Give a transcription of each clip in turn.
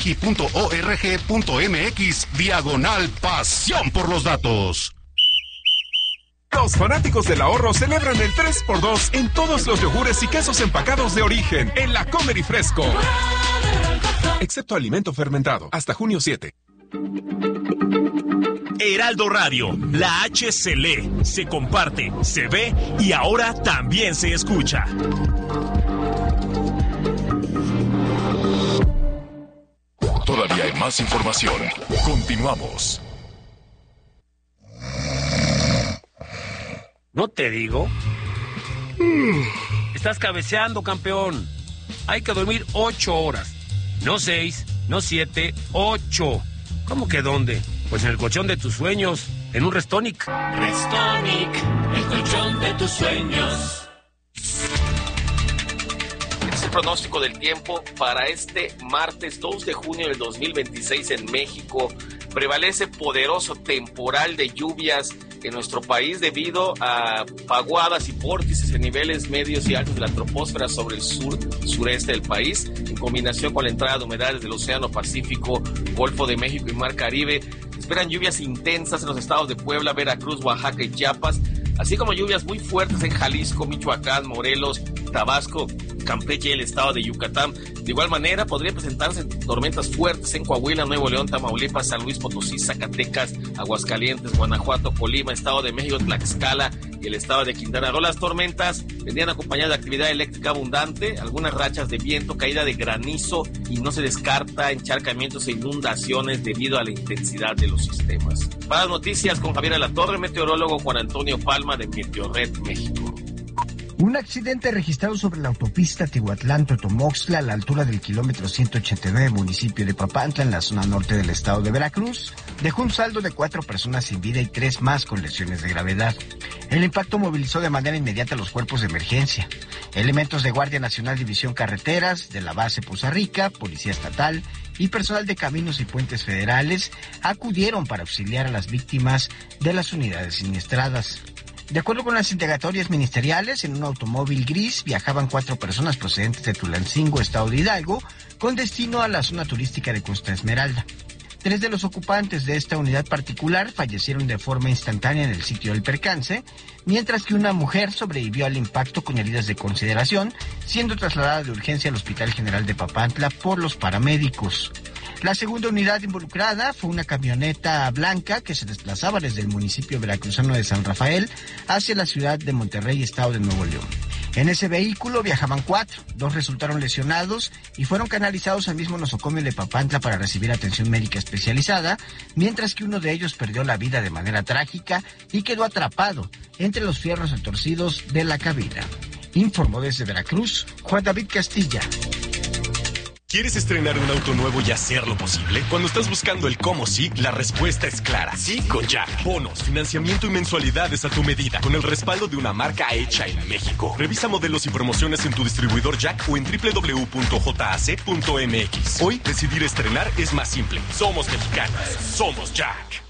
wiki.org.mx/pasión por los datos. Los fanáticos del ahorro celebran el 3x2 en todos los yogures y quesos empacados de origen en la Comer y Fresco. Excepto alimento fermentado, hasta junio 7. Heraldo Radio, la H se lee, se comparte, se ve y ahora también se escucha. Todavía hay más información. Continuamos. ¿No te digo? Estás cabeceando, campeón. Hay que dormir 8 horas. No 6, no 7, 8. ¿Cómo que dónde? Pues en el colchón de tus sueños, en un Restonic. Restonic, el colchón de tus sueños. Este es el pronóstico del tiempo para este martes 2 de junio del 2026 en México. Prevalece poderoso temporal de lluvias en nuestro país debido a vaguadas y vórtices en niveles medios y altos de la troposfera sobre el sureste del país, en combinación con la entrada de humedades del Océano Pacífico, Golfo de México y Mar Caribe. Esperan lluvias intensas en los estados de Puebla, Veracruz, Oaxaca y Chiapas, así como lluvias muy fuertes en Jalisco, Michoacán, Morelos, Tabasco, Campeche y el estado de Yucatán. De igual manera, podría presentarse tormentas fuertes en Coahuila, Nuevo León, Tamaulipas, San Luis Potosí, Zacatecas, Aguascalientes, Guanajuato, Colima, Estado de México, Tlaxcala y el estado de Quintana Roo. Las tormentas vendrían acompañadas de actividad eléctrica abundante, algunas rachas de viento, caída de granizo y no se descarta encharcamientos e inundaciones debido a la intensidad de los sistemas. Para las noticias con Javier Alatorre, meteorólogo Juan Antonio Palma de Meteorred México. Un accidente registrado sobre la autopista Tihuatlán-Totomoxtla a la altura del kilómetro 189, municipio de Papantla, en la zona norte del estado de Veracruz, dejó un saldo de 4 personas sin vida y 3 más con lesiones de gravedad. El impacto movilizó de manera inmediata los cuerpos de emergencia. Elementos de Guardia Nacional División Carreteras, de la base Poza Rica, Policía Estatal y personal de Caminos y Puentes Federales acudieron para auxiliar a las víctimas de las unidades siniestradas. De acuerdo con las indagatorias ministeriales, en un automóvil gris viajaban 4 personas procedentes de Tulancingo, estado de Hidalgo, con destino a la zona turística de Costa Esmeralda. 3 de los ocupantes de esta unidad particular fallecieron de forma instantánea en el sitio del percance, mientras que una mujer sobrevivió al impacto con heridas de consideración, siendo trasladada de urgencia al Hospital General de Papantla por los paramédicos. La segunda unidad involucrada fue una camioneta blanca que se desplazaba desde el municipio veracruzano de San Rafael hacia la ciudad de Monterrey, estado de Nuevo León. En ese vehículo viajaban 4, 2 resultaron lesionados y fueron canalizados al mismo nosocomio de Papantla para recibir atención médica especializada, mientras que uno de ellos perdió la vida de manera trágica y quedó atrapado entre los fierros retorcidos de la cabina. Informó desde Veracruz, Juan David Castilla. ¿Quieres estrenar un auto nuevo y hacerlo posible? Cuando estás buscando el cómo sí, la respuesta es clara. Sí con Jack. Bonos, financiamiento y mensualidades a tu medida, con el respaldo de una marca hecha en México. Revisa modelos y promociones en tu distribuidor Jack o en www.jac.mx. Hoy, decidir estrenar es más simple. Somos mexicanos. Somos Jack.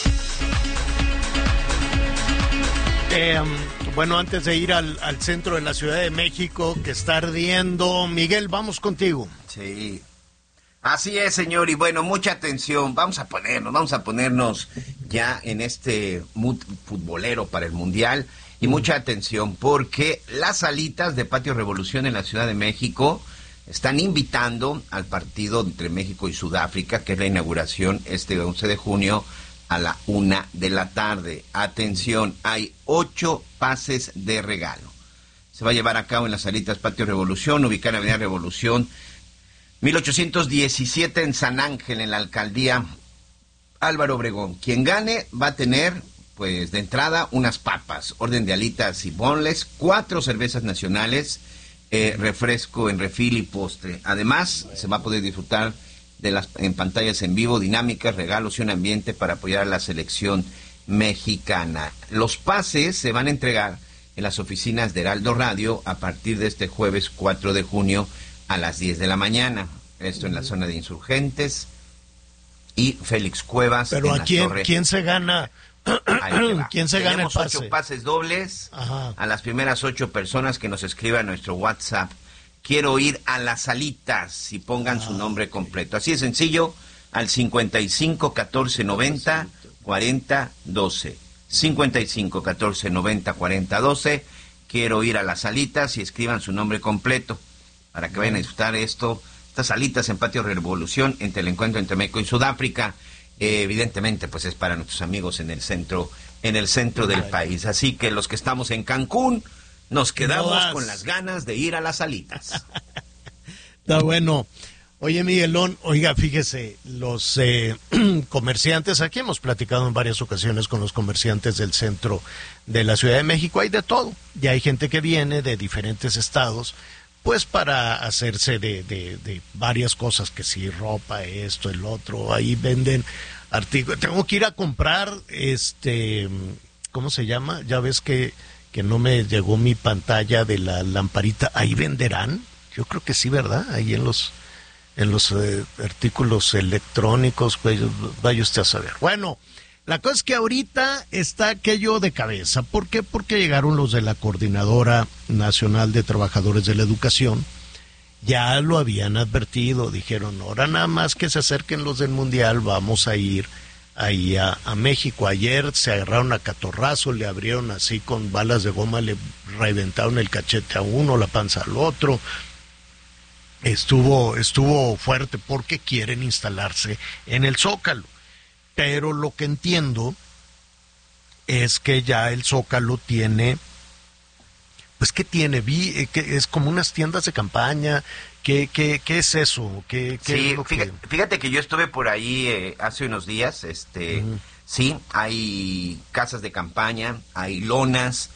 Bueno, antes de ir al centro de la Ciudad de México, que está ardiendo, Miguel, vamos contigo. Sí, así es, señor, y bueno, mucha atención, vamos a ponernos ya en este mood futbolero para el Mundial, y mucha atención, porque las alitas de Patio Revolución en la Ciudad de México están invitando al partido entre México y Sudáfrica, que es la inauguración este 11 de junio, a la 1 de la tarde. Atención, hay 8 pases de regalo. Se va a llevar a cabo en las salitas Patio Revolución, ubicada en Avenida Revolución, 1817 en San Ángel, en la alcaldía Álvaro Obregón. Quien gane va a tener, pues, de entrada, unas papas, orden de alitas y boneless, 4 cervezas nacionales, refresco en refil y postre. Además, se va a poder disfrutar en pantallas en vivo, dinámicas, regalos y un ambiente para apoyar a la selección mexicana. Los pases se van a entregar en las oficinas de Heraldo Radio a partir de este jueves 4 de junio a las 10 de la mañana. Esto en la zona de Insurgentes y Félix Cuevas. Pero ¿quién se gana? ¿Quién se gana el pase? 8 pases dobles. Ajá. A las primeras 8 personas que nos escriban a nuestro WhatsApp quiero ir a las alitas, y pongan su nombre completo. Así de sencillo, al 55 14 90 40 12. 55 14 90 40 12. Quiero ir a las alitas y escriban su nombre completo para que vayan a disfrutar estas alitas en Patio Revolución entre el encuentro entre México y Sudáfrica. Evidentemente, pues es para nuestros amigos en el centro del país. Así que los que estamos en Cancún nos quedamos con las ganas de ir a las alitas. Está bueno. Oye, Miguelón, oiga, fíjese, los comerciantes, aquí hemos platicado en varias ocasiones con los comerciantes del centro de la Ciudad de México, hay de todo, y hay gente que viene de diferentes estados, pues para hacerse de varias cosas, que si ropa, esto, el otro, ahí venden artículos. Tengo que ir a comprar, ¿cómo se llama? Ya ves que no me llegó mi pantalla de la lamparita, ¿ahí venderán? Yo creo que sí, ¿verdad? Ahí en los artículos electrónicos, pues vaya usted a saber. Bueno, la cosa es que ahorita está aquello de cabeza. ¿Por qué? Porque llegaron los de la Coordinadora Nacional de Trabajadores de la Educación. Ya lo habían advertido, dijeron, ahora nada más que se acerquen los del Mundial, vamos a ir ahí a México. Ayer se agarraron a catorrazo, le abrieron así con balas de goma, le reventaron el cachete a uno, la panza al otro. Estuvo fuerte porque quieren instalarse en el Zócalo, pero lo que entiendo es que ya el Zócalo tiene, pues ¿qué tiene? Que es como unas tiendas de campaña. ¿Qué es eso? ¿Qué sí, es lo fíjate que yo estuve por ahí hace unos días, sí, hay casas de campaña, hay lonas,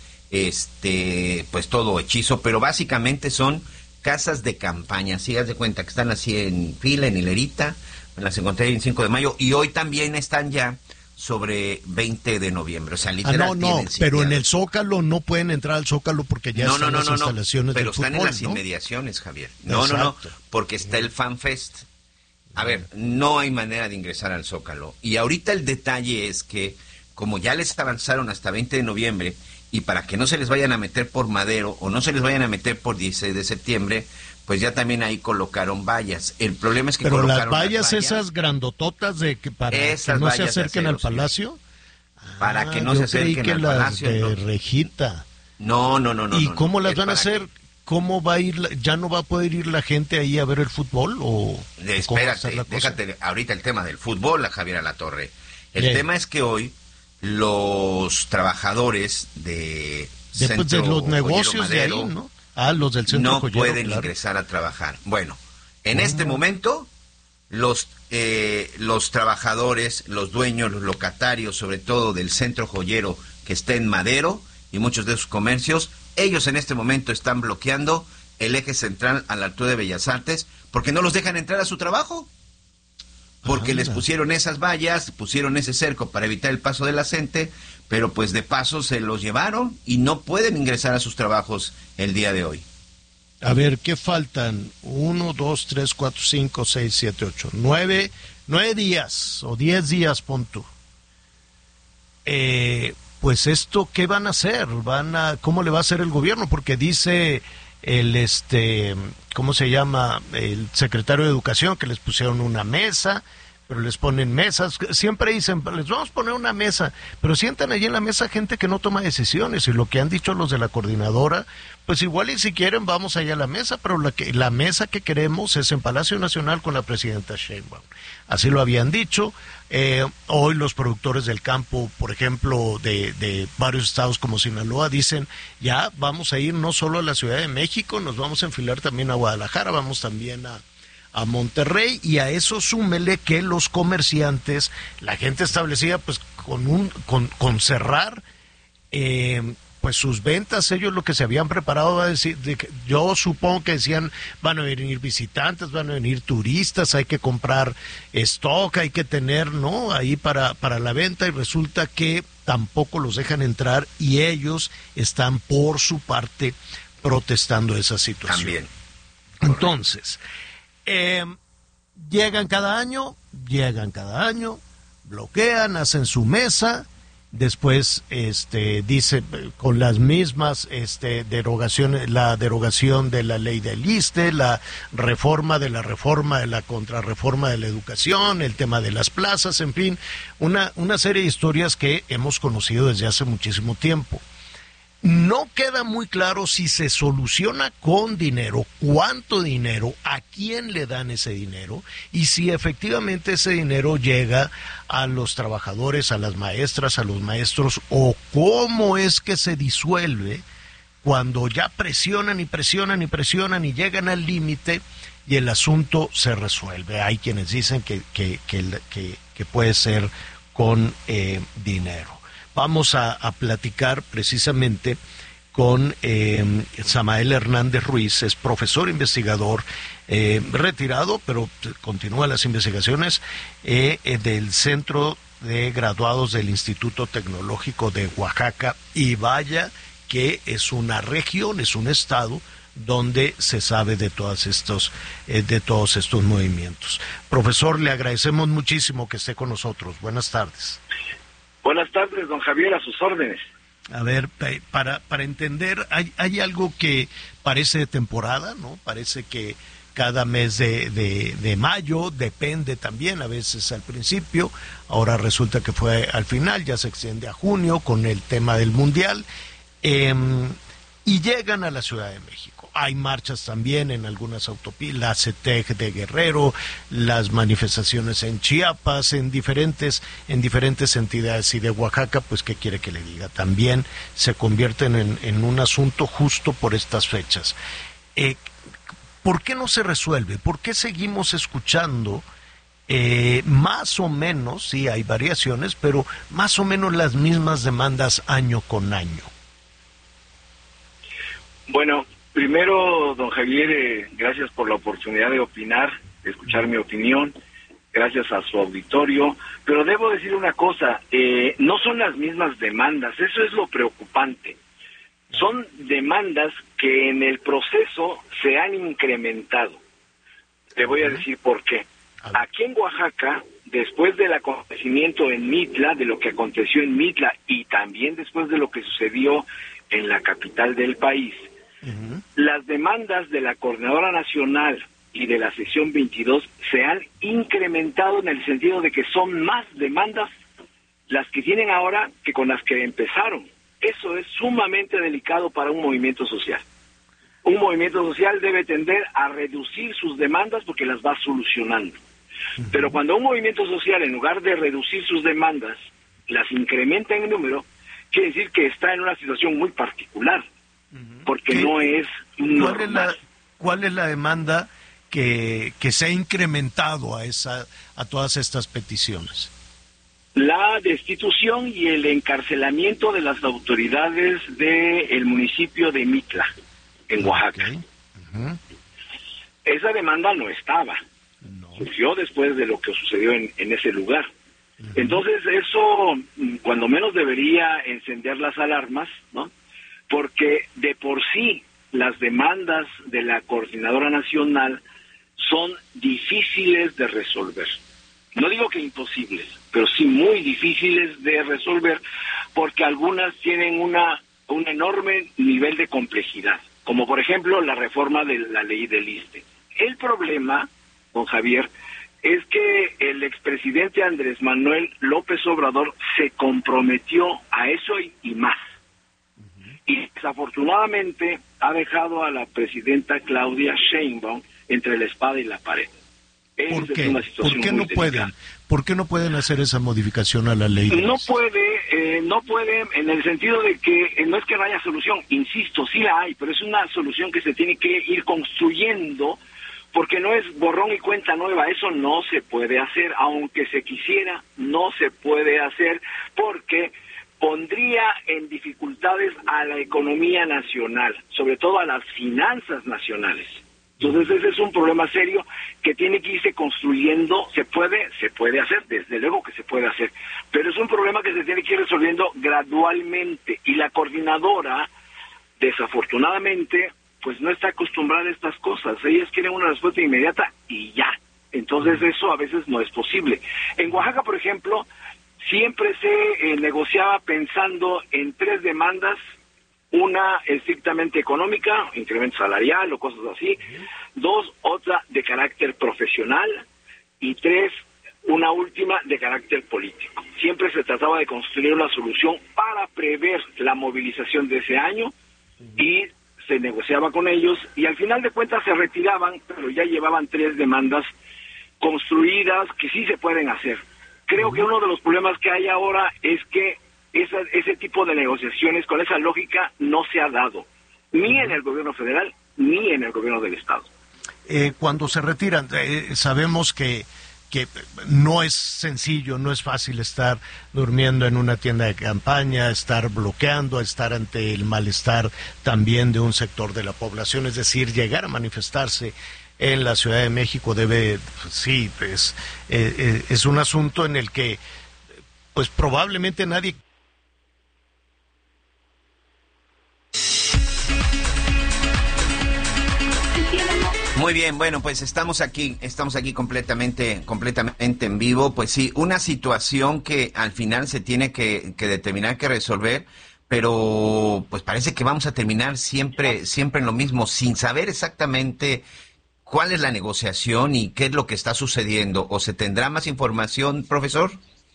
pues todo hechizo, pero básicamente son casas de campaña, sí, haz de cuenta que están así en fila, en hilerita, me las encontré el 5 de mayo, y hoy también están ya sobre 20 de noviembre, o sea, literal. No, pero en el Zócalo no pueden entrar al Zócalo porque ya están las instalaciones pero del fútbol, están en las ¿no? inmediaciones, Javier. No, porque está el FanFest. A ver, no hay manera de ingresar al Zócalo. Y ahorita el detalle es que, como ya les avanzaron hasta 20 de noviembre, y para que no se les vayan a meter por Madero o no se les vayan a meter por 16 de septiembre, pues ya también ahí colocaron vallas. El problema es que pero colocaron las vallas esas grandototas para que no se acerquen al Palacio. Para que no se acerquen al Palacio. De Rejita. No. ¿Y cómo las van a hacer? ¿Cómo va a ir? ¿Ya no va a poder ir la gente ahí a ver el fútbol? ¿O espérate, déjate ahorita el tema del fútbol, a Javier Alatorre. El tema es que hoy los trabajadores de los negocios Madero, de ahí, ¿no? Los del centro no joyero, pueden ingresar a trabajar. Bueno, en este momento los trabajadores, los dueños, los locatarios, sobre todo del centro joyero que está en Madero y muchos de sus comercios, ellos en este momento están bloqueando el eje central a la altura de Bellas Artes porque no los dejan entrar a su trabajo. Porque les pusieron esas vallas, pusieron ese cerco para evitar el paso de la gente, pero pues de paso se los llevaron y no pueden ingresar a sus trabajos el día de hoy. A ver, ¿qué faltan? 1, 2, 3, 4, 5, 6, 7, 8, 9 días o 10 días, pon tú. Pues esto, ¿qué van a hacer? ¿Cómo le va a hacer el gobierno? Porque dice ¿cómo se llama? El secretario de Educación que les pusieron una mesa, pero les ponen mesas, siempre dicen, les vamos a poner una mesa, pero sientan allí en la mesa gente que no toma decisiones, y lo que han dicho los de la coordinadora, pues igual y si quieren vamos allá a la mesa, pero la mesa que queremos es en Palacio Nacional con la presidenta Sheinbaum. Así lo habían dicho. Hoy los productores del campo, por ejemplo, de varios estados como Sinaloa, dicen, ya vamos a ir no solo a la Ciudad de México, nos vamos a enfilar también a Guadalajara, vamos también a Monterrey, y a eso súmele que los comerciantes, la gente establecida, pues con cerrar pues sus ventas, ellos lo que se habían preparado a decir, yo supongo que decían, van a venir visitantes, van a venir turistas, hay que comprar stock, hay que tener, ¿no?, ahí para la venta, y resulta que tampoco los dejan entrar, y ellos están por su parte protestando esa situación. También. Entonces, llegan cada año, bloquean, hacen su mesa, Después dice con las mismas derogaciones, la derogación de la ley del ISSSTE, la reforma de la contrarreforma de la educación, el tema de las plazas, en fin, una serie de historias que hemos conocido desde hace muchísimo tiempo. No queda muy claro si se soluciona con dinero, cuánto dinero, a quién le dan ese dinero y si efectivamente ese dinero llega a los trabajadores, a las maestras, a los maestros, o cómo es que se disuelve cuando ya presionan y presionan y presionan y llegan al límite y el asunto se resuelve. Hay quienes dicen que puede ser con dinero. Vamos a platicar precisamente con Samael Hernández Ruiz, es profesor investigador retirado, pero continúa las investigaciones del Centro de Graduados del Instituto Tecnológico de Oaxaca, y vaya que es una región, es un estado donde se sabe de todos estos movimientos. Profesor, le agradecemos muchísimo que esté con nosotros. Buenas tardes. Buenas tardes, don Javier, a sus órdenes. A ver, para entender, hay algo que parece de temporada, ¿no? Parece que cada mes de mayo, depende también, a veces al principio, ahora resulta que fue al final, ya se extiende a junio con el tema del Mundial, y llegan a la Ciudad de México. Hay marchas también en algunas autopistas, la CETEG de Guerrero, las manifestaciones en Chiapas, en diferentes entidades, y de Oaxaca, pues qué quiere que le diga, también se convierten en un asunto justo por estas fechas. ¿Por qué no se resuelve? ¿Por qué seguimos escuchando más o menos, sí hay variaciones, pero más o menos las mismas demandas año con año? Bueno, primero, don Javier, gracias por la oportunidad de opinar, de escuchar mi opinión, gracias a su auditorio, pero debo decir una cosa, no son las mismas demandas, eso es lo preocupante. Son demandas que en el proceso se han incrementado. Te voy a decir por qué. Aquí en Oaxaca, después del acontecimiento en Mitla, de lo que aconteció en Mitla, y también después de lo que sucedió en la capital del país, las demandas de la Coordinadora Nacional y de la sección 22 se han incrementado en el sentido de que son más demandas las que tienen ahora que con las que empezaron. Eso es sumamente delicado para un movimiento social. Un movimiento social debe tender a reducir sus demandas porque las va solucionando. Pero cuando un movimiento social, en lugar de reducir sus demandas, las incrementa en número, quiere decir que está en una situación muy particular. Porque no es normal. ¿Cuál es la demanda que se ha incrementado a todas estas peticiones? La destitución y el encarcelamiento de las autoridades del municipio de Mitla, en Oaxaca. Esa demanda no estaba. Surgió después de lo que sucedió en ese lugar. Entonces eso, cuando menos, debería encender las alarmas, ¿no? Porque de por sí las demandas de la Coordinadora Nacional son difíciles de resolver. No digo que imposibles, pero sí muy difíciles de resolver, porque algunas tienen un enorme nivel de complejidad, como por ejemplo la reforma de la ley del ISSSTE. El problema, don Javier, es que el expresidente Andrés Manuel López Obrador se comprometió a eso y más. Y desafortunadamente ha dejado a la presidenta Claudia Sheinbaum entre la espada y la pared. ¿Por qué? ¿Por qué no pueden? ¿Por qué no pueden hacer esa modificación a la ley? No puede en el sentido de que no es que no haya solución, insisto, sí la hay, pero es una solución que se tiene que ir construyendo, porque no es borrón y cuenta nueva, eso no se puede hacer, aunque se quisiera, no se puede hacer, porque pondría en dificultades a la economía nacional, sobre todo a las finanzas nacionales. Entonces ese es un problema serio que tiene que irse construyendo. Se puede hacer, desde luego que se puede hacer, pero es un problema que se tiene que ir resolviendo gradualmente, y la coordinadora, desafortunadamente, pues no está acostumbrada a estas cosas. Ellas quieren una respuesta inmediata y ya. Entonces eso a veces no es posible. En Oaxaca, por ejemplo, siempre se negociaba pensando en 3 demandas, una estrictamente económica, incremento salarial o cosas así, 2, otra de carácter profesional, y 3, una última de carácter político. Siempre se trataba de construir una solución para prever la movilización de ese año, y se negociaba con ellos, y al final de cuentas se retiraban, pero ya llevaban 3 demandas construidas que sí se pueden hacer. Creo que uno de los problemas que hay ahora es que ese tipo de negociaciones con esa lógica no se ha dado, ni en el gobierno federal, ni en el gobierno del Estado. Cuando se retiran, sabemos que no es sencillo, no es fácil estar durmiendo en una tienda de campaña, estar bloqueando, estar ante el malestar también de un sector de la población, es decir, llegar a manifestarse en la Ciudad de México sí, es un asunto en el que pues probablemente nadie... Muy bien, bueno, pues estamos aquí completamente en vivo. Pues sí, una situación que al final se tiene que determinar, que resolver, pero pues parece que vamos a terminar siempre en lo mismo, sin saber exactamente cuál es la negociación y qué es lo que está sucediendo. ¿O se tendrá más información, profesor?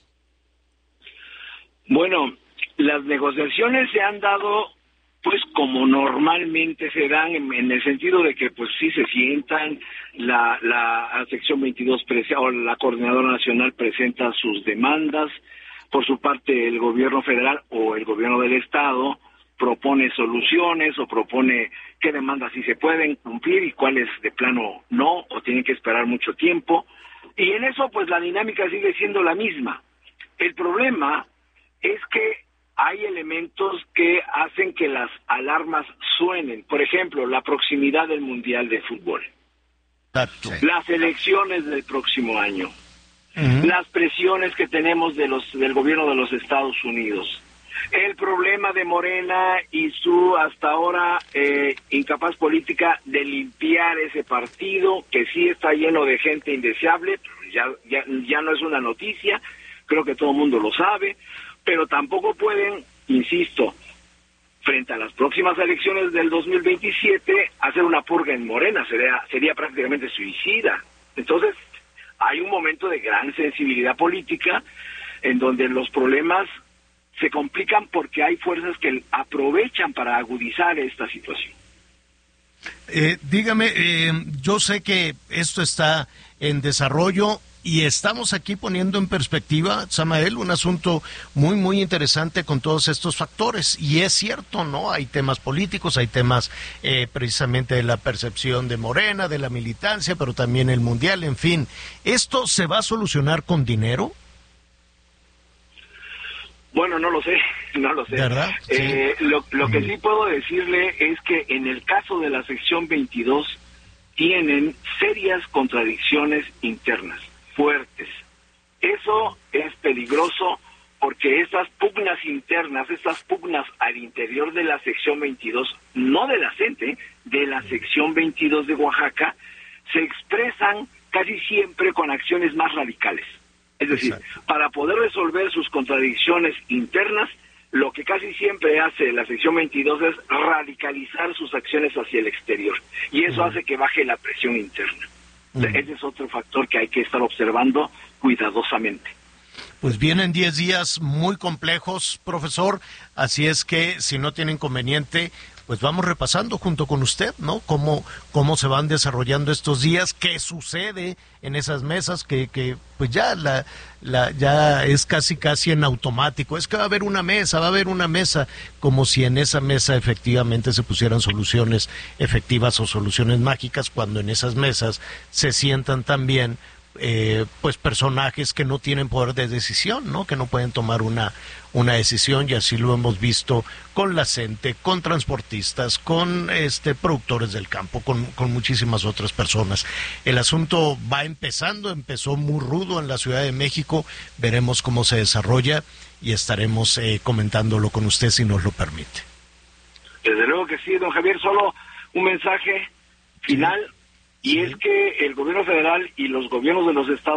Bueno, las negociaciones se han dado pues como normalmente se dan, en el sentido de que pues sí se sientan, la sección 22 o la coordinadora nacional presenta sus demandas, por su parte el gobierno federal o el gobierno del estado propone soluciones o propone qué demandas sí se pueden cumplir y cuáles de plano no, o tienen que esperar mucho tiempo, y en eso pues la dinámica sigue siendo la misma. El problema es que hay elementos que hacen que las alarmas suenen. Por ejemplo, la proximidad del Mundial de Fútbol. Exacto. Las elecciones del próximo año. Las presiones que tenemos del gobierno de los Estados Unidos. El problema de Morena y su hasta ahora incapaz política de limpiar ese partido, que sí está lleno de gente indeseable, ya no es una noticia, creo que todo el mundo lo sabe, pero tampoco pueden, insisto, frente a las próximas elecciones del 2027, hacer una purga en Morena, sería prácticamente suicida. Entonces, hay un momento de gran sensibilidad política en donde los problemas se complican porque hay fuerzas que aprovechan para agudizar esta situación. Dígame, yo sé que esto está en desarrollo y estamos aquí poniendo en perspectiva, Samael, un asunto muy, muy interesante con todos estos factores. Y es cierto, ¿no? Hay temas políticos, hay temas precisamente de la percepción de Morena, de la militancia, pero también el Mundial, en fin. ¿Esto se va a solucionar con dinero? Bueno, no lo sé. ¿Verdad? Sí. Lo que sí puedo decirle es que en el caso de la sección 22 tienen serias contradicciones internas, fuertes. Eso es peligroso porque estas pugnas internas, estas pugnas al interior de la sección 22, no de la CENTE, de la sección 22 de Oaxaca, se expresan casi siempre con acciones más radicales. Es decir, para poder resolver sus contradicciones internas, lo que casi siempre hace la sección 22 es radicalizar sus acciones hacia el exterior. Y eso hace que baje la presión interna. Ese es otro factor que hay que estar observando cuidadosamente. Pues vienen 10 días muy complejos, profesor, así es que si no tiene inconveniente, pues vamos repasando junto con usted, ¿no? Cómo se van desarrollando estos días, qué sucede en esas mesas, que pues ya ya es casi en automático. Es que va a haber una mesa, como si en esa mesa efectivamente se pusieran soluciones efectivas o soluciones mágicas, cuando en esas mesas se sientan también pues personajes que no tienen poder de decisión, ¿no? Que no pueden tomar una decisión, y así lo hemos visto con la CENTE, con transportistas, con productores del campo, con muchísimas otras personas. El asunto empezó muy rudo en la Ciudad de México, veremos cómo se desarrolla y estaremos comentándolo con usted si nos lo permite. Desde luego que sí, don Javier, solo un mensaje final. Y es que el gobierno federal y los gobiernos de los estados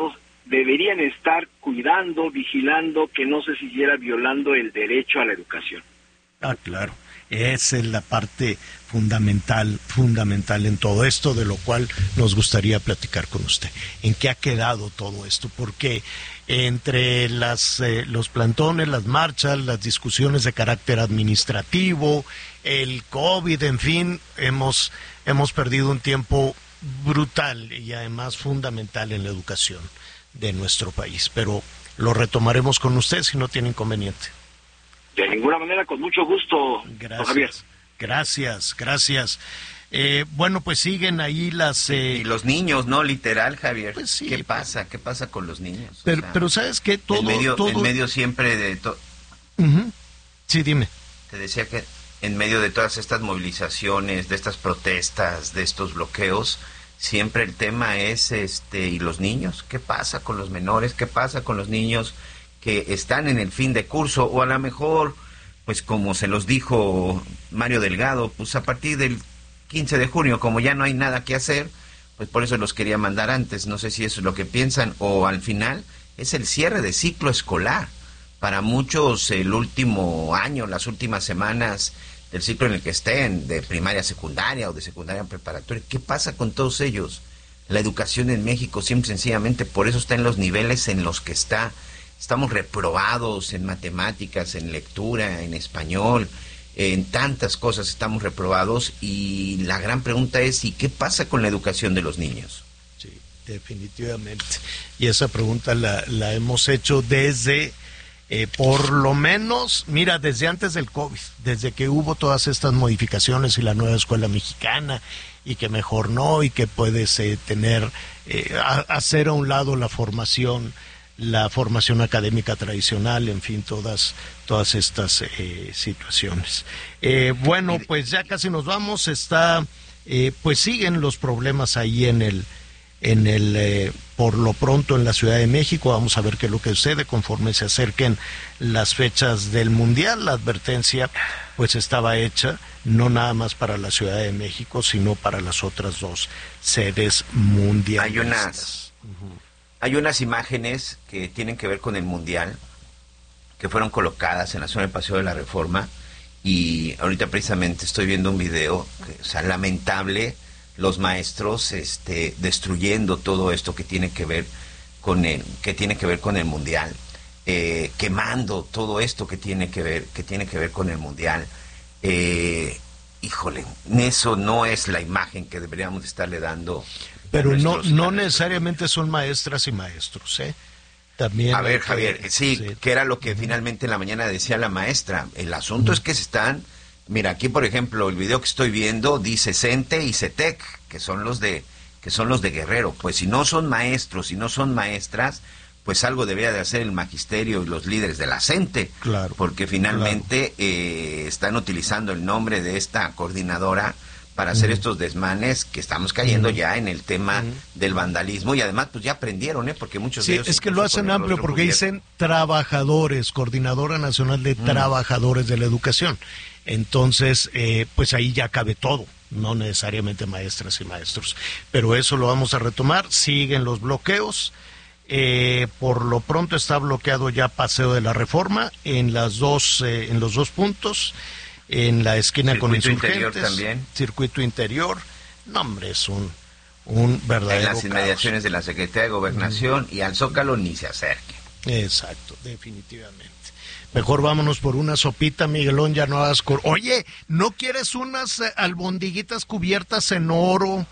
deberían estar cuidando, vigilando que no se siguiera violando el derecho a la educación. Ah, claro. Esa es la parte fundamental en todo esto, de lo cual nos gustaría platicar con usted. ¿En qué ha quedado todo esto? Porque entre los plantones, las marchas, las discusiones de carácter administrativo, el COVID, en fin, hemos perdido un tiempo brutal y además fundamental en la educación de nuestro país. Pero lo retomaremos con usted si no tiene inconveniente. De ninguna manera, con mucho gusto, gracias, Javier. Gracias. Bueno, pues siguen ahí las... Y los niños, ¿no? Literal, Javier. Pues sí, ¿Qué pasa con los niños? Pero ¿sabes qué? En medio siempre de... Sí, dime. Te decía que en medio de todas estas movilizaciones, de estas protestas, de estos bloqueos, siempre el tema es, ¿y los niños? ¿Qué pasa con los menores? ¿Qué pasa con los niños que están en el fin de curso? O a lo mejor, pues como se los dijo Mario Delgado, pues a partir del 15 de junio, como ya no hay nada que hacer, pues por eso los quería mandar antes. No sé si eso es lo que piensan, o al final es el cierre de ciclo escolar. Para muchos el último año, las últimas semanas del ciclo en el que estén, de primaria, secundaria o de secundaria preparatoria. ¿Qué pasa con todos ellos? La educación en México simple sencillamente por eso está en los niveles en los que está. Estamos reprobados en matemáticas, en lectura, en español, en tantas cosas estamos reprobados, y la gran pregunta es, ¿y qué pasa con la educación de los niños? Sí, definitivamente. Y esa pregunta la hemos hecho desde, por lo menos, mira, desde antes del COVID, desde que hubo todas estas modificaciones y la nueva escuela mexicana, y que mejor no, y que puedes hacer a un lado la formación académica tradicional, en fin, todas estas situaciones. Bueno, pues ya casi nos vamos. Pues siguen los problemas ahí por lo pronto en la Ciudad de México. Vamos a ver qué es lo que sucede conforme se acerquen las fechas del Mundial. La advertencia pues estaba hecha, no nada más para la Ciudad de México, sino para las otras dos sedes mundialistas. Hay unas imágenes que tienen que ver con el Mundial, que fueron colocadas en la zona del Paseo de la Reforma, y ahorita precisamente estoy viendo un video, lamentable, los maestros destruyendo todo esto que tiene que ver con el Mundial, quemando todo esto que tiene que ver con el Mundial. Híjole, eso no es la imagen que deberíamos estarle dando. Pero no necesariamente son maestras y maestros, ¿eh? También. A ver, Javier, sí, que era lo que finalmente en la mañana decía la maestra. El asunto es que se están... Mira, aquí por ejemplo, el video que estoy viendo dice CENTE y CETEC, que son los de Guerrero. Pues si no son maestros, si no son maestras, pues algo debería de hacer el magisterio y los líderes de la CENTE. Claro. Porque finalmente están utilizando el nombre de esta coordinadora para hacer estos desmanes, que estamos cayendo ya en el tema del vandalismo, y además pues ya aprendieron, porque muchos de ellos... Es que lo hacen amplio porque dicen trabajadores, Coordinadora Nacional de Trabajadores de la Educación. Entonces, pues ahí ya cabe todo, no necesariamente maestras y maestros. Pero eso lo vamos a retomar. Siguen los bloqueos. Por lo pronto está bloqueado ya Paseo de la Reforma en los dos puntos. En la esquina con Insurgentes, interior también. Circuito interior. No, hombre, es un verdadero en las inmediaciones caos. de la Secretaría de Gobernación, y al Zócalo ni se acerque. Exacto, definitivamente. Mejor vámonos por una sopita, Miguelón, ya no hagas... Oye, ¿no quieres unas albondiguitas cubiertas en oro?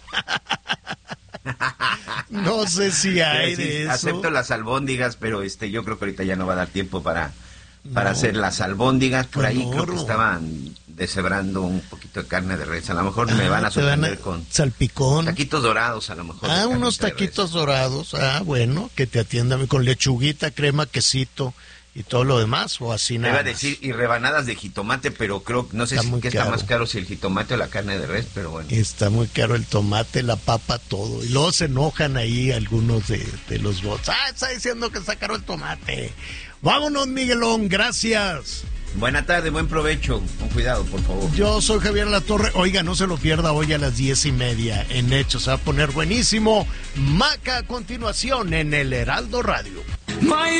No sé si hay de eso. Acepto las albóndigas, pero yo creo que ahorita ya no va a dar tiempo para hacer las albóndigas. Por ahí creo que estaban deshebrando un poquito de carne de res. A lo mejor me van a sorprender con salpicón, taquitos dorados, a lo mejor. Unos taquitos dorados. Bueno, que te atiendan con lechuguita, crema, quesito y todo lo demás, o así nada. Iba a decir, y rebanadas de jitomate, pero no sé si está más caro, si el jitomate o la carne de res, pero bueno. Está muy caro el tomate, la papa, todo. Y luego se enojan ahí algunos de los bots. Está diciendo que está caro el tomate. Vámonos, Miguelón, gracias. Buena tarde, buen provecho. Con cuidado, por favor. Yo soy Javier Alatorre. Oiga, no se lo pierda hoy a las 10:30 en Hechos. Se va a poner buenísimo. Maca a continuación en el Heraldo Radio.